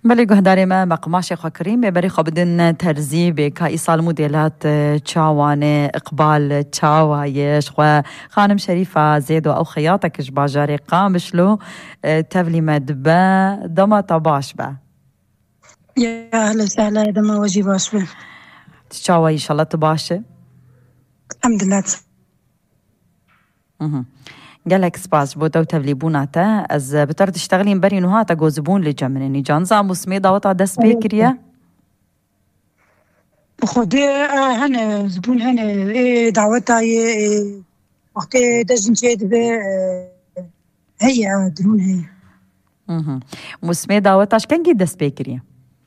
بلي جهداري ما مقماشي خو كريم بري خو بدن ترزيب كايصال موديلات تشاواني اقبال تشاوايش خو خانم شريفة زيدو او خياطك جباجاري قامشلو تبلي مدبا دما طباش با يا اهلا وسهلا دما وجي باش با تشاواي ان شاء الله تباشي الحمد لله. قالك سباس بو تو تبليبوناتا از بتر تشتغلين بري نهاتا جو زبون لجمنني جانزا مسميدا وطا دس بيكريا خودي هنا زبون هنا دعوتها وقت دجن شيد هي درون هي مسميدا وطاش كان جي دس بيكريا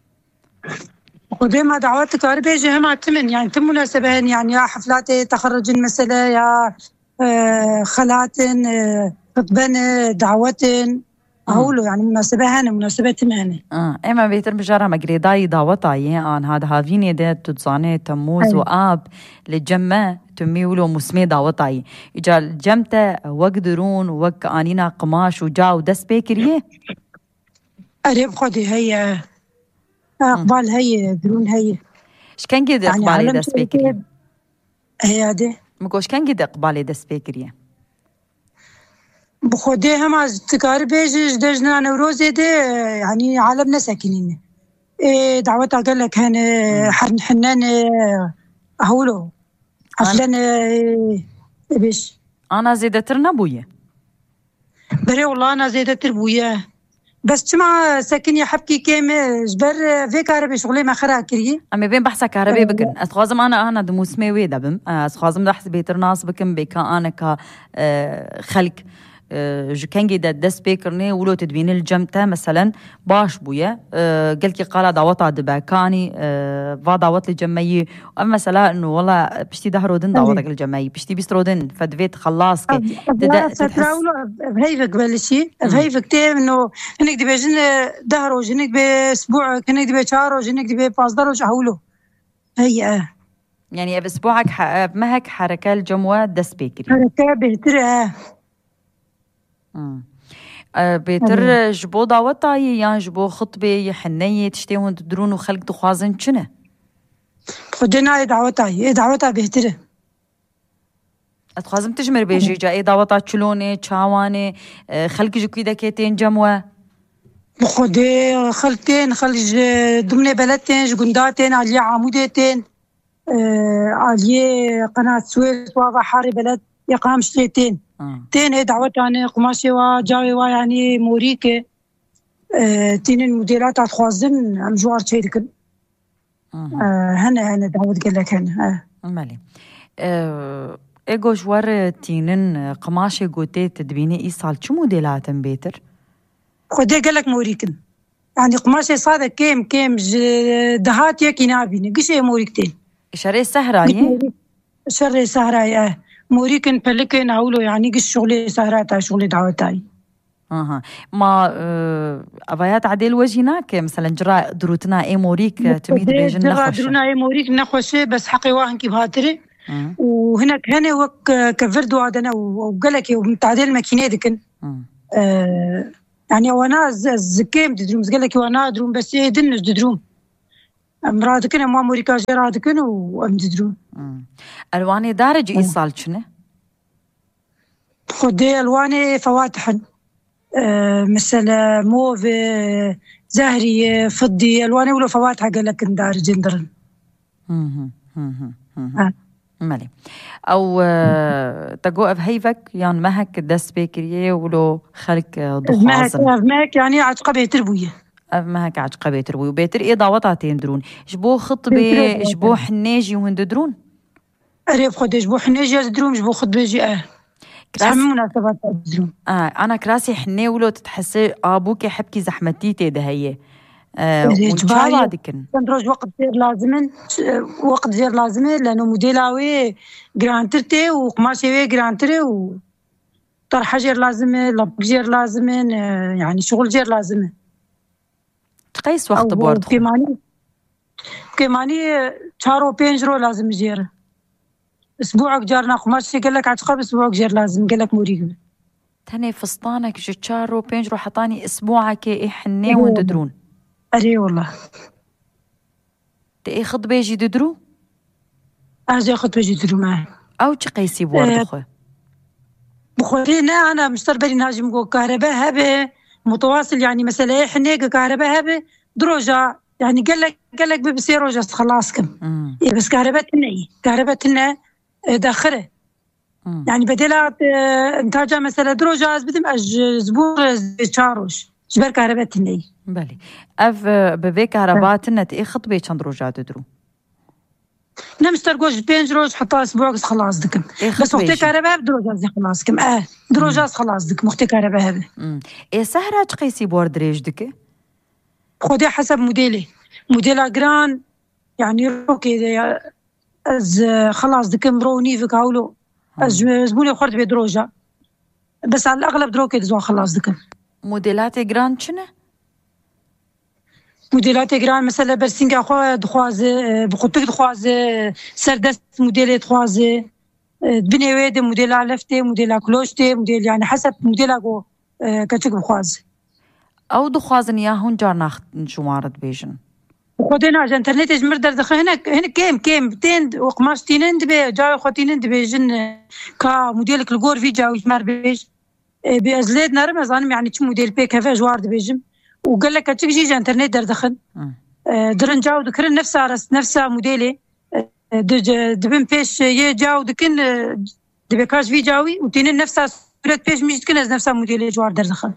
خودي ما دعوتك عربيجي هم تمن يعني تم مناسبين يعني يا حفلات تخرج المسألة يا خلات خطبان دعوات هولو يعني مناسبة هنا مناسبة تمانة اما بيتر بجارة مقريداي دعوتاي ان هذا هافيني ده تتصاني تموز وآب للجمع تميولو مسمي دعوتاي اجا الجمتة وقدرون وق انينا قماش وجاو دس بيكريه قريب خودي هي اقبال هي درون هي شكان قد اقبالي يعني دس بيكريه هي ده مكوش كان قد اقبالي دس بيكريه بخودي هم از تكار بيجي دجنا نوروزي دي يعني عالمنا ساكنين دعوتها قال لك هنا حنان هولو عفلان بيش انا زيدترنا بويا بري والله انا زيدتر بويا بس تسمع ساكن حبكي كام جبر في كهرباء شغلي ما خرا كري اما بين بحث كهرباء بكن اتخازم انا دموسمي ويدا بم اتخازم بحث بيتر ناس بكن بكا انا ك خلق كان جدا دس بيكرني ولو تدوين الجمتة مثلا باش بويا قلت قال دعوتها دباكاني دعوت للجمعية اما مثلا انه والله بشتي دهرودن دعوتك للجمعية بشتي بيسترودن فدفيت خلاص كي بهيفك بلشي بهيفك تي انه هنك دي بيجن دهروج هنك باسبوع هنك دي بشهر هنك دي باسدروج هولو هي يعني باسبوعك بمهك حركة الجموة دس بيكري حركة بهترة بيتر جبو دعوتاي يعني جبو خطبة حنية تشتيهون تدرون وخلق تخوازن شنو خدنا دعوتاي بهترة اتخازم تجمر بيجي جا دعوتا تشلوني تشاواني خلق جو كده كيتين جموة بخدي خلتين خلج ضمن بلدتين جنداتين عليا عمودتين عليا قناة سويس وضع حاري بلد يقام شتيتين تين دعوتاني قماشي وجاوي يعني موريكي تين الموديلات اتخوازن ام جوار تشيركن هنا دعوت قال لك هنا مالي ايجو جوار تينن قماشي قوتي تدبيني ايصال شو موديلات بيتر خدي قال لك موريكن يعني قماشي صادق كيم دهات يكي نابيني قشي موريكتين شري سهراي شري سهراي موريكن بلكن هولو يعني قش شغلي سهراتها شغلي دعوتاي ما أبايات عديل وجهناك مثلا جراء دروتنا اي موريك تميد بيجن نخوش درونا اي موريك نخوش بس حقي واهن كي بهاتري وهناك هنا وك كفردو عدنا وقالك ومتعدل ماكينه دكن يعني وانا زكيم دروم قالك وانا دروم بس دنج دروم مرادكن ما موريكا جرادكن وامددرون الواني دارج ايصال شنو خدي الواني فواتح مثلا موف زهري فضي الواني ولا فواتح قال لك دارج اندرن مالي او تقو بهيفك يعني مهك دس بيكريه ولو خلق ضخازم مهك يعني عتقه بيتربويه مهك عجقة بيتر وبيتر إيه ضاوطاتين درون جبو خطبة جبو حناجي وهنددرون قريب خد جبو حناجي درون جبو خطبة جي كراسي مناسبات درون أنا كراسي حناجي ولو تتحسي أبوكي حبكي زحمتيتي ده هي ونشالا دكن نروج وقت غير لازمة لأنه موديلاوي جرانترتي وقماشي جرانتري وطرحة غير لازمة لبق غير لازمة يعني شغل غير لازمة قيس وقت بورد كماني شهر وبينجرو لازم جيره اسبوعك جارنا قماشي قال لك عتقب اسبوعك جير لازم قال لك موريك تاني فستانك جو شهر وبينجرو حطاني اسبوعك ايه حني ونددرون أري والله تأي خط بيجي ددرو أجي خط بيجي ددرو معي أو تقيسي بوردخه بخورينا أنا مشتربري ناجم جو كهرباء هبه متواصل يعني مثلا إحنا كهرباء هبه دروجة يعني قال لك ببصير روجة خلاصكم بس كهرباء داخله يعني بدلات انتاجها مثلا دروجة بدم زبور تشاروش جبر كهرباء تني بلي اف ببي كهرباء تأي خطبه چند روجات درو نمشتر جوج 5 روج حتى اسبوع خلاص دكم بس وقت كهرباء دروجات خلاص كم دروجات خلاص دك وقت كهرباء هذا اي سهره تقيسي بوردريج دك خدي حسب موديلا جران يعني روكي از خلاص دكم روني فيك هاولو زبوني خرج بدروجة بس على الأغلب دروكي دزوا خلاص دكم موديلات جران شنو؟ موديلات جران مثلا برسينجا خو دخوازه بخطك دخوازه سردست موديل دخوازه بنيويد موديل علفته موديل كلوشته موديل يعني حسب موديل جو كتشك بخوازه او دخوازن يا هون جارنا شمارت بيجن خدينا على الانترنت اجمر دخل هنا كيم تين وقماش تينند بي جاي خطينند بيجن كا موديلك الجور في جاي مار بيج بأزلاد نرم أظن يعني شو موديل بيك هذا جوارد بيجم وقال لك تجي انترنت دخل درن جاو ذكرن نفسها موديلي دبن بيش يجاو دكن دبكاش في جاوي وتين نفسها صورة بيش مش تكنز نفسها موديلي جوارد دخل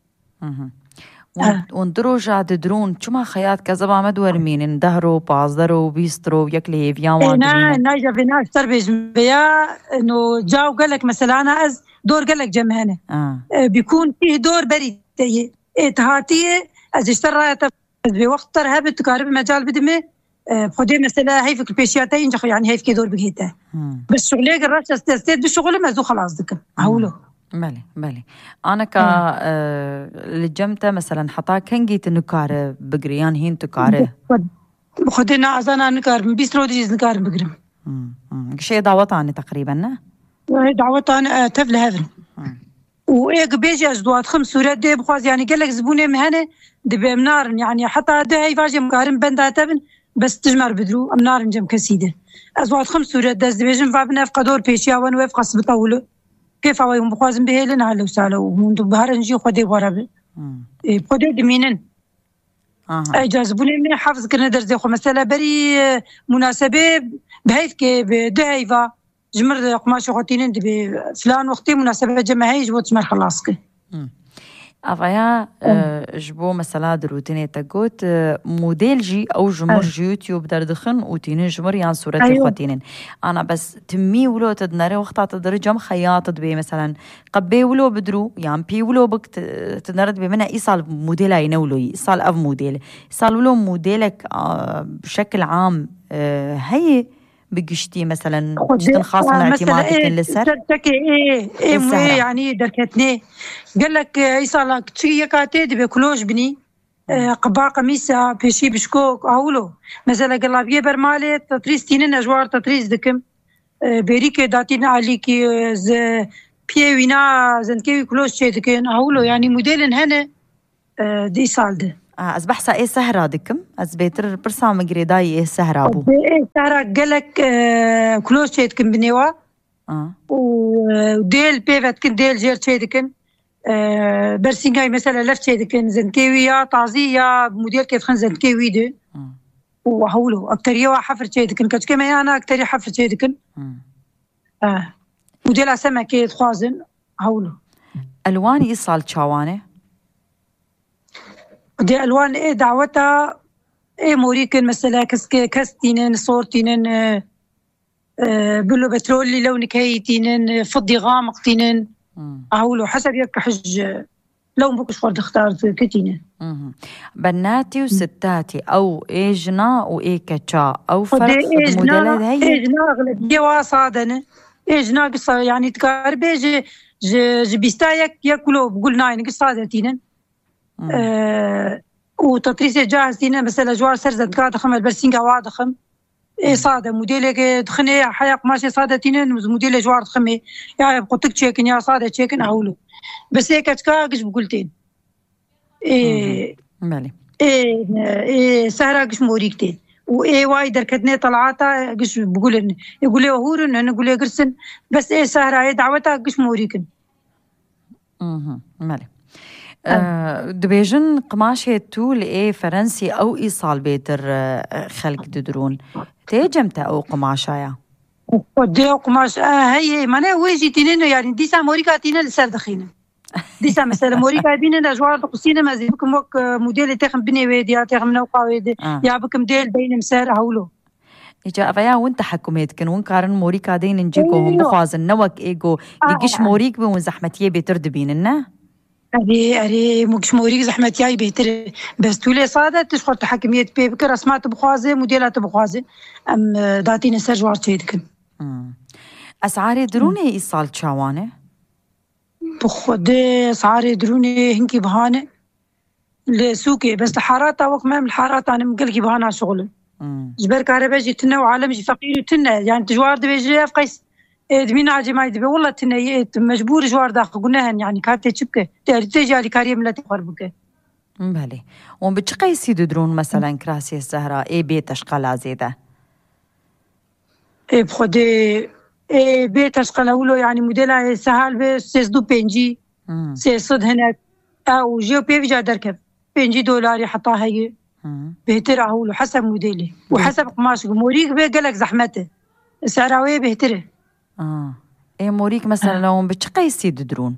وندروجة درون شو ما خيات كذا بعمد ورمين اندهروا بازدروا بيستروا يكلي فيان نايجا بناش تربيج بيا انه جاو قال لك مثلا انا از دور قال لك جمهنه بيكون فيه دور بريد تهاتيه از اشترى بوقت ترهب تقارب مجال بدمه بخدي مثلا هي في البيشياتين يعني هي في دور بقيته بس شغلي قررت استاذ بالشغل ما زو خلاص دك هولو مالي أنا لجمته مثلا حطا كنجي تنكاره بقريان هين تكاره بخدنا أزانا نكار بيسرو ديز نكار بقرم شيء دعوتاني تقريبا نا دعوتاني تفل هذا وإيه بيجي أجدوات 5 سورات دي بخواز يعني قال لك زبوني مهنة دي بأمنار يعني حتى ده هي فاجي مكارم بندا تبن بس تجمر بدرو أمنار نجم كسيدة أزوات 5 سورات داز دي بيجم فابنا في قدور بيشيا وانوف قص بطولو كيف هوايهم بخوازن بهيلن على وسالة ومن بهار نجي خدي ورابي خدي دمينن جازبوني من حافظ كنا درزي خو مثلا بري مناسبة بهيث كي بدهيفا جمر قماش وقتين فلان وقتي مناسبة جماعي جبوت جمر خلاصك أفايا جبو مثلا دروتيني تقوت موديل جي أو جمر يوتيوب دردخن وتينين جمر يان صورتي خواتينين أنا بس تمي ولو تدنري وقتا تدري جم خياطة بي مثلا قبي ولو بدرو يعني بي ولو بك تدنرد بي منها إيصال موديلا ينولو إيصال أف موديل إيصال ولو موديلك بشكل عام هي بقشتي مثلا جدا خاص من اعتمادك للسر ايه يعني دركتني قال لك يصالك تشي كاتي دبي كلوش بني قبا قميصه بيشي بشكوك اولو مثلا قال لها برمالي تطريستين اجوار تطريز دكم بريك داتين عليكي ز بي وينا زنكي كلوش شي دكن اولو يعني موديل هنا دي سالده از بحثا ايه سهرة دكم از بيتر برسام قريداي ايه سهرة ابو ايه سهرة قالك كلوش شيدكم بنيوا وديل بيفت كن ديل جير شيدكن برسينجاي مثلا لفت شيدكن زنكيوية طازية موديل كيف خن زنكيوي دي وهولو اكتريوا حفر شيدكن كتش كما انا اكتري حفر شيدكن موديل سمكة خوازن هولو الوان يصال تشاوانه دي ألوان إيه دعوتها إيه موريكن مثلا كستينن صورتينن بلو بترولي لونك هيتينن فضي غامق تينن أهولو حسب يك حج لون بكش فرد اختارت كتينن بناتي وستاتي أو إيجنا وإيه كتشا أو فرق في الموديلات هي إيجنا أغلبية واصادنا إيجنا قصة يعني تقاربي جبيستايك ياكلو بقولنا يعني قصة تينن وتطريس جاهز دينا مثلا جوار سرزن كاد خمل برسينجا واضخم اي صاده موديلك دخني حياق ماشي صاده تينن موديل جوار دخمي يا بقطك تشيكن يا صاده تشيكن اولو بس هيك تكاكش بقولتين مالي إيه سهرة قش موريكتين وإيه واي دركتني طلعاتها قش بقولن يقول لي وهورن أنا أقول لي قرسن بس إيه سهرة إيه دعوتها قش موريكن. مالي. دبيجن قماشة تول إيه فرنسي أو إيصال بيتر خلق ددرون تيجمتا أو قماشايا ودي قماش هي مانا ويجي تنين يعني ديسا موريكا تنين لسر دخينة ديسا مثلا موريكا بيننا جوار قصينا ما زي بكم وك موديل تاخم بني ويدي تاخم نوقا ويدي يا بكم ديل بين مسار هولو إجا أفيا وانت حكوميت كن وان كارن موريكا دين نجيكو هم بخوازن نوك إيجو يجيش موريك بون زحمتيه بيترد بيننا أري مش موريك زحمتيه بيتر بس تولي صادة تشخر تحكميت بي بكر اسمات بخوازه موديلات بخوازه أم داتين سر جوار تيدكن أسعاري دروني إيصال تشاوانه بخدي أسعاري دروني هنكي بهانه لسوقي بس الحارات وقت ما من الحارات أنا مقلقي بهانا شغل جبر كهرباء جيتنا وعالم جي فقير وتنا يعني تجوار دبي جي فقيس دمينا عجي ما يدبي والله تنا مجبور جوار داخل قلناهن يعني كانت تشبكه تجي على كاريم لا تقربك بله وان بتشقي سيدو درون مثلا كراسي الزهراء اي بيت اشقال زيده اي بخدي اي بيت اشقال اولو يعني موديلا سهل بس سيسدو بنجي سيصد هناك او جيو بيجا دركب $5 حطها هي بهتر اهولو حسب موديلي وحسب قماش موريك بقلك زحمته سعراويه بهتره ايه موريك مثلا لو بتشقي سيدو درون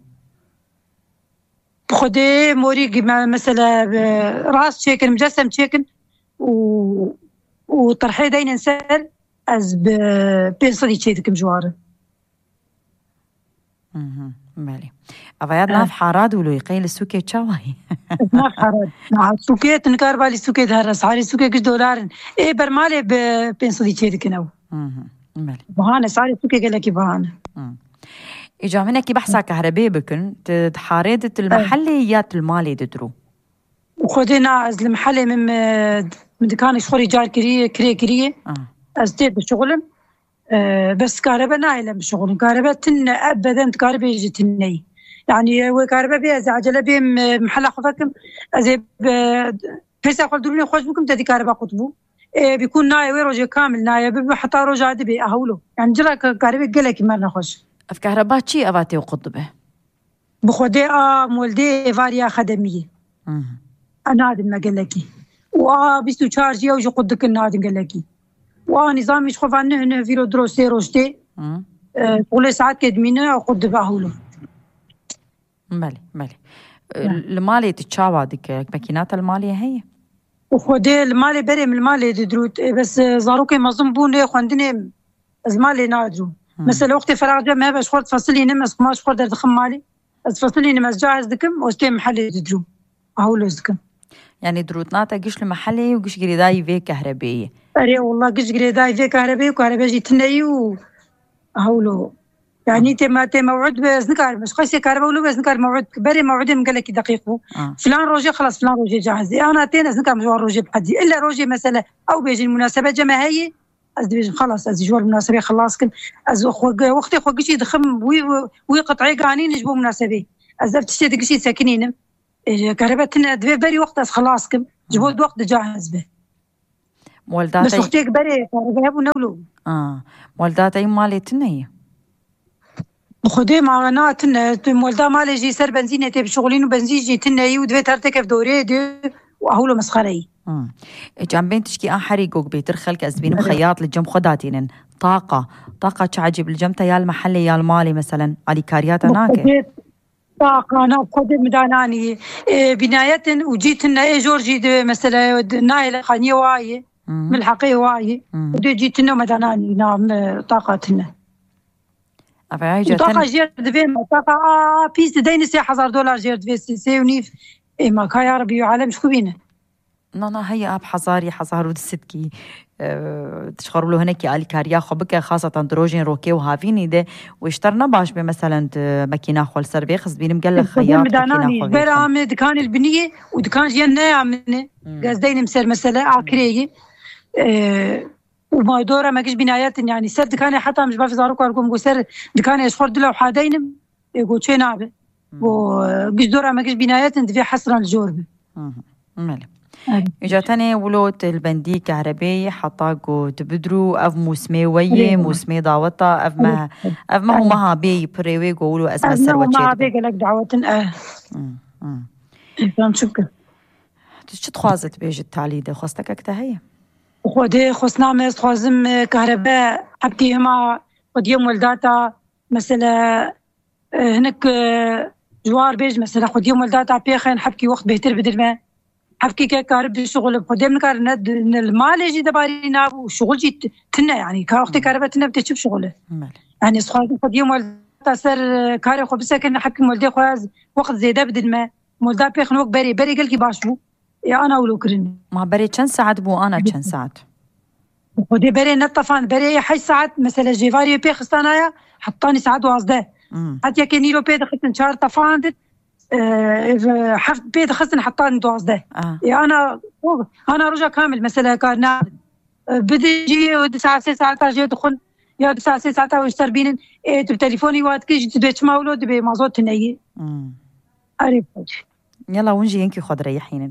بخدي موريك مثلا راس تشيكن مجسم تشيكن وطرحي داين نسال از بينصدي تشيكن جواره مالي أفياد ناف حاراد ولو يقيل السوكي تشاوي ناف حاراد سوكي تنكار بالي سوكي دهرس عاري سوكي كش $. إيه برمالي بينصدي تشيكن أو مالي بهانا سعري سوكي قال لك بهانا إجا منك بحثا كهرباء بكن تحاريدة المحليات المالي ددرو وخدينا از المحلي من دكان شخوري جار كريه از تيد بشغلم بس كهرباء نايلة بشغل كهرباء تن أبدا كهرباء يجي تني يعني وكهرباء بيها زي عجلة بيه محل خفكم زي بس أقول دروني خوش بكم تدي كهرباء قطبو بيكون ناي ويروجي كامل ناي بحطا روجا دبي أهولو يعني جرا كهرباء قلك ما نخش في كهرباء شي أباتي وقطبه بخدي مولدي فاريا خدمية أنا هذا ما قلكي بيستو تشارجي وجو قدك النادي قلكي ونظامي شخوف عنه هنا فيرو دروسي روشتي كل ساعات كدمينه وقد باهولو مالي المالي تتشاوى ديك ماكينات المالية هي وخدي المالي بري من المالي دروت بس زاروكي مظلوم بوني خواندني المالي نادرو مثلا وقت فراغ جا ما باش خورت فصلي نمس قماش خورت دخم مالي فصلي نمس جاهز دكم وستي محلي درو اهولو دكم يعني دروتناتا قش المحلي وقش قريداي في كهربائية أري والله قش قريداي في كهربائي وكهربائي جي تناي وهولو يعني تي موعد بس نكار مش خاصة كهرباء ولو بس نكار موعد بري موعد من قالك دقيقه فلان روجي خلاص فلان روجي جاهز أنا تينس نكار مجوار روجي بحدي إلا روجي مثلا أو بيجي المناسبة جماهية از بيجي خلاص از جوار المناسبة خلاص كن از وقتي خو قشي دخم ويقطعي قانين نجبو مناسبة از دفتشتي دقشي ساكنين كهرباء تنا بري وقت از خلاص كم جبود وقت جاهز به والداتي بس وقتك بري كهرباء ونولو والداتي مالي تنية خدي معنا تنا والدا مالي جي سر بنزينة تي بشغلين وبنزين جي تناي ودفي ترتكب دوري دي وأهولو مسخري جنبين تشكي حريقوك بيتر خلق أزبين مخياط للجم خداتين طاقة تعجب الجم يا المحلي يا المالي مثلا علي كاريات هناك طاقة أنا بقدر مداناني بناية وجيتنا جورجي مثلا نايل خانية واي ملحقي واي جيتنا مداناني نعم طاقتنا طاقة جير دفين طاقة بيس دينس $1000 جير دفين سيونيف ما كاي عربي وعالم شكو بينا نانا هي اب حزار ودستكي تشخروا له هناك على كاريا خبك خاصة دروجين روكي وهافيني ده واشترنا باش مثلا ماكينة خول سربي خص بين مقلق خياط ماكينة خول برام دكان البنية ودكان جينا عمنا قصدين مسر مثلا عكريه وما دوره ما كش بنايات يعني سر دكان حتى مش بعرف زاروك ارقم جو سر دكان يشخر دلو حادين يقول شي نابه وقش دوره ما كش بنايات في حسرا الجوربه مالي إجاتني ولوت البندي كهربي حطاقو تبدرو أف موسمي ويه موسمي دعوتا أف ما هو مها بي بريوي قولوا أسمى السروة ما بي قالك دعوتن شكرا تشت خوازت بيج التعليدة خواستك اكتهية وخودي خصنامس خوازم كهرباء حبكي هما خود يوم ولداتا مثلا هناك جوار بيج مثلا خود يوم ولداتا بيخين حبكي وقت بيتر بدل ما حبكي كهرباء الشغل بخدي من كار ند المال يجي دبارينا وشغل جيت تنا يعني كاختي كهرباء تنا بتشوف شغله يعني صخاز خود يوم ولداتا سر كاري خو بسكن حبكي ولدي خواز وقت زياده بدل ما ولدا بيخن وقت بري قال كي باشو يا أنا ولو كرني ما بري كم ساعة بو أنا كم ساعة ودي بري نطفان بري حي ساعة مثلا جيفاري بي خستانايا حطاني ساعة وازده حتى كنيلو بي دخلت شهر طفان حفت بي دخلت حطاني وازده يا أنا رجع كامل مثلا كان بدي جي 9 ساعات جي دخل يا 9 ساعات واشتر بينن تليفوني وقت كي تبيت مولود بمازوت تنيي عرفت يلا ونجي ينكي خد ريحينن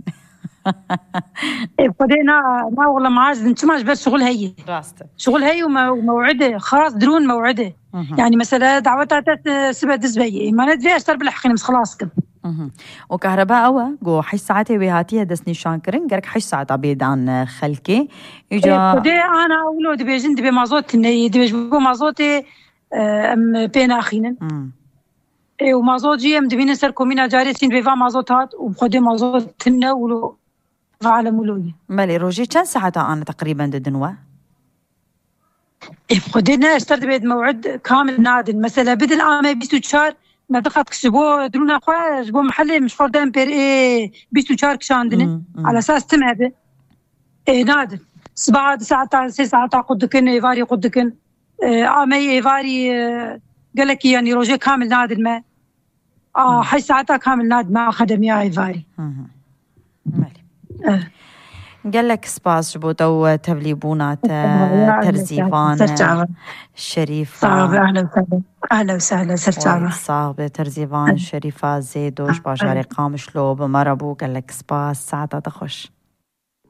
بدينا ما والله ما عايز نتماش بس شغل هي وموعده خلاص درون موعده يعني مثلا دعوتها سبع دزبيه ما ندري اشتر بالحقين بس خلاص كم وكهرباء أوا جو حش ساعتي وهاتيها دسني شانكرين قالك حش ساعة عبيد عن خلكي يجا بدي أنا أولود بيجن دبي مازوت إني دبي جو مازوتي أم بين أخينا ومازوت جي أم دبي نسر كومينا جاريسين بيفا مازوتات وبخدي مازوت تنا ولو عالم ولوي مالي روجي كم ساعة أنا تقريبا ددنوا بخدينا اشترت بيد موعد كامل نادل مثلا بدل عام بيستو شهر ما دخلت كسبوا درونا خواه جبوا محلي مش خردان بير بيستو شهر كشاندنا على أساس تمهبه نادل 7 ساعات 6 ساعات قدكن إيفاري قدكن عامي إيفاري قالك يعني روجي كامل نادل ما حي ساعتها كامل نادل ما خدمي إيفاري مالي قال لك سباس جبوتو تبليبونات ترزيفان شريفة أهلا وسهلا سرتابة صاحبة ترزيفان شريفة زيدوش باجاري قامش لو بمربو قال لك سباس ساعتها تخش